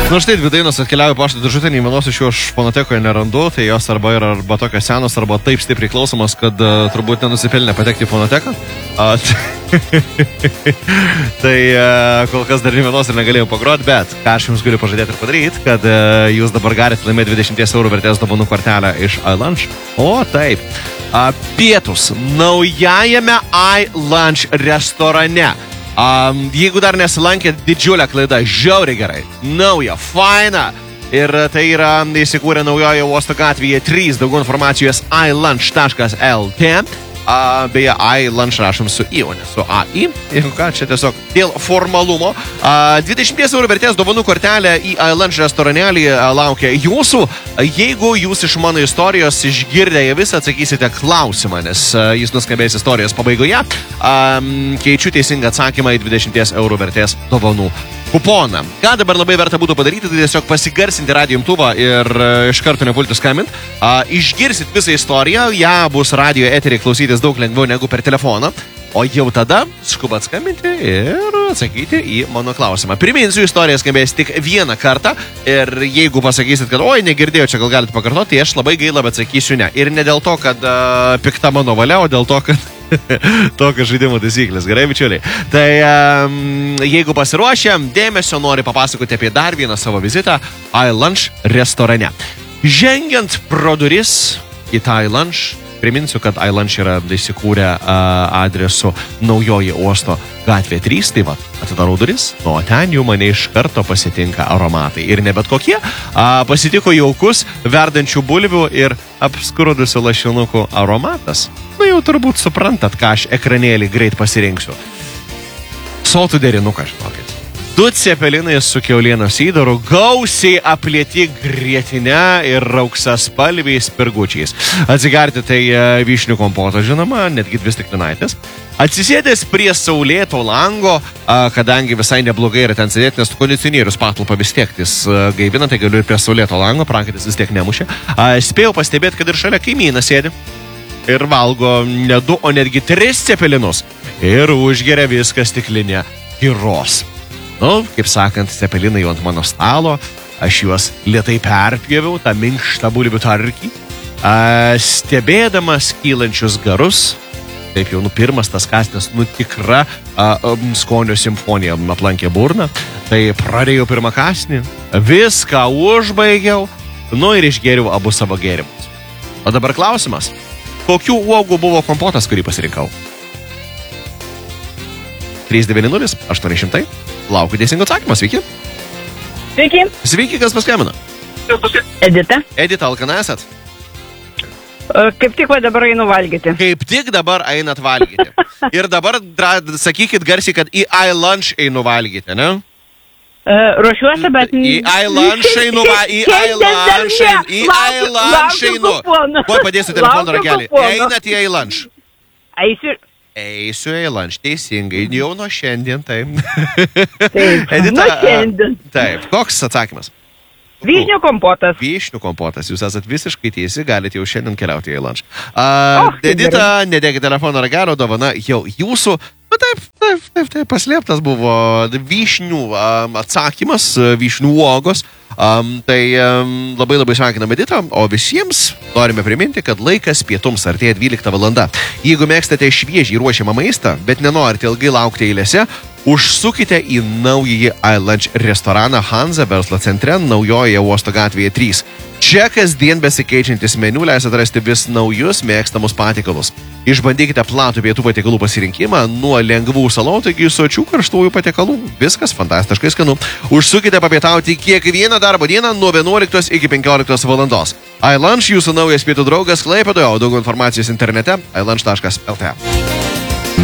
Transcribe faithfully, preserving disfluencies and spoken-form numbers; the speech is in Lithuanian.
Nu štai, dvi dainos atkeliauja pašto dėžutę, nei vienos iš jų aš fonotekoje nerandu, tai jos arba yra arba tokios senos, arba taip stipriai klausomos, kad uh, turbūt nenusipelnė patekti į fonoteką. Uh, tai uh, kol kas dar nei vienos ir negalėjau pagroti, bet ką aš jums galiu pažadėti ir padaryti, kad uh, jūs dabar galite laimėti dvidešimt eurų vertės dovanų kortelę iš iLunch. O taip, uh, pietus naujajame iLunch restorane. Um, jeigu dar nesilankėt, didžiulė klaida, žiauriai gerai, nauja, faina. Ir tai yra įsikūrę naujoje uosto gatvėje trys, daugiau informacijos i lunch taškas l t. Uh, beje, iLunch rašom su I, o ne su A I. Jeigu ką, čia tiesiog dėl formalumo. Uh, dvidešimt eurų vertės dovanų kortelė į iLunch restoranėlį uh, laukia jūsų. Uh, jeigu jūs iš mano istorijos išgirdę ją visą atsakysite klausimą, nes uh, jis nuskambės istorijos pabaigoje, um, keičiu teisingą atsakymą į dvidešimt eurų vertės dovanų kuponą. Ką dabar labai verta būtų padaryti, tai tiesiog pasigarsinti radijo imtuvą ir uh, iš karto nepulti skambint. Uh, išgirsit visą istoriją, ją bus radijo eterį klausytis daug lengviau negu per telefoną, o jau tada skubat skambinti ir atsakyti į mano klausimą. Priminsiu, istorija skambės tik vieną kartą ir jeigu pasakysit, kad oi, negirdėjau, čia gal galite pakartoti, tai aš labai gaila, bet sakysiu ne. Ir ne dėl to, kad uh, pikta mano valia, o dėl to, kad tokios žaidimo taisyklės. Gerai, bičiuliai. Tai um, jeigu pasiruošėm, dėmesio nori papasakoti apie dar vieną savo vizitą iLunch restorane. Žengiant pro duris į tą iLunch, priminsiu, kad iLunch yra įsikūrę uh, adresu Naujoji uosto gatvė trys, tai va, atidarau duris, nuo ten jau mane iš karto pasitinka aromatai. Ir ne bet kokie, uh, pasitiko jaukus verdančių bulvių ir apskrudusių lašinukų aromatas. Nu jau turbūt suprantat, ką aš ekranėlį greit pasirinksiu. Sotų derinuką, žinokit. Du cepelinai su kiaulienos įdaru, gausiai aplieti grietinę ir rauksaspalviais spirgučiais. Atsigerti tai vyšnių kompoto, žinoma, netgi dvi stiklinaitės. Atsisėdęs prie saulėto lango, kadangi visai neblogai yra ten sėdėti, nes kondicionierius patalpą vis tiek jis gaivina, tai galiu ir prie saulėto lango, prakaitis vis tiek nemušė. Spėjau pastebėti, kad ir šalia kaimynas sėdi ir valgo ne du, o netgi tris cepelinus. Ir užgeria viską stiklinė giros. Nu, kaip sakant, cepelinai ant mano stalo, aš juos lėtai perpjoviau, tą minkštą bulvių tarkį, a, stebėdamas kylančius garus, taip jau, nu, pirmas tas kąsnis, nu, tikra a, a, skonio simfonija aplankė burną, tai pradėjau pirmą kąsnį, viską užbaigiau, nu, ir išgėriau abu savo gėrimus. O dabar klausimas, kokių uogų buvo kompotas, kurį pasirinkau? trys devyni nulis aštuoni šimtai. Laukiu teisingo atsakymą. Sveiki. Sveiki. Sveiki, kas paskambino? Edita. Edita, alkana esat? Kaip tik va dabar einu valgyti. Kaip tik dabar einat valgyti. Ir dabar dra, sakykit garsiai, kad į iLunch einu valgyti, ne? Uh, ruošiuosi, bet... Į iLunch einu valgyti. Į iLunch einu. Į iLunch einu. Kuo padėsiu telefono ragelį? Einat į iLunch. Eisiu... Eisiu į lunch, teisingai, jau nuo šiandien, taip. Taip, Edita, nuo šiandien. Taip, koks atsakymas? Vyšnių kompotas. Vyšnių kompotas, jūs esat visiškai teisi, galite jau šiandien keliauti į lunch. Uh, oh, Edita, nedėkite telefono ragelio, dovana jau jūsų. Bet taip, taip, taip, taip, paslėptas buvo vyšnių um, atsakymas, vyšnių uogos. Um, tai um, labai labai sveikiname Editą, o visiems norime priminti, kad laikas pietums artėja dvylikta valanda. Jeigu mėgstate šviežiai ruošiamą maistą, bet nenorite ilgai laukti eilėse, užsukite į naująjį iLunch restoraną Hanza verslo centre Naujojoje uosto gatvėje trys. Čia kasdien besikeičiantis meniu leis atrasti vis naujus mėgstamus patiekalus. Išbandykite platų pietų patiekalų pasirinkimą nuo lengvų salotų iki sočių karštųjų patiekalų. Viskas fantastiškai skanu. Užsukite papietauti kiekvieną darbo dieną nuo vienuoliktos iki penkioliktos valandos. iLunch jūsų naujas pietų draugas Klaipėdoje, o daugiau informacijos internete i lunch taškas l t.